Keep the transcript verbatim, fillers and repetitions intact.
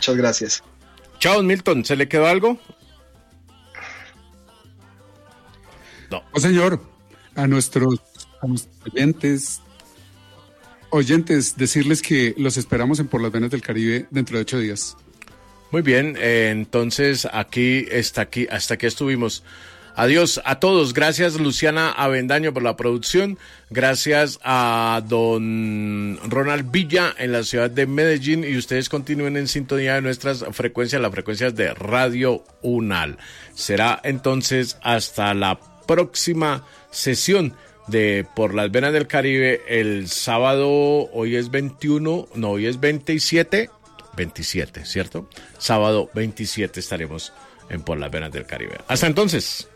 Muchas gracias. Chao, Milton, ¿se le quedó algo? No. Oh, señor, a nuestros, a nuestros oyentes, oyentes, decirles que los esperamos en Por las Venas del Caribe dentro de ocho días. Muy bien, eh, entonces aquí, está aquí, hasta aquí estuvimos. Adiós a todos. Gracias, Luciana Avendaño, por la producción. Gracias a don Ronald Villa en la ciudad de Medellín. Y ustedes continúen en sintonía de nuestras frecuencias, las frecuencias de Radio UNAL. Será entonces hasta la próxima sesión de Por las Venas del Caribe el sábado. Hoy es veintiuno, no, hoy es veintisiete, veintisiete, ¿cierto? Sábado veintisiete estaremos en Por las Venas del Caribe. Hasta entonces.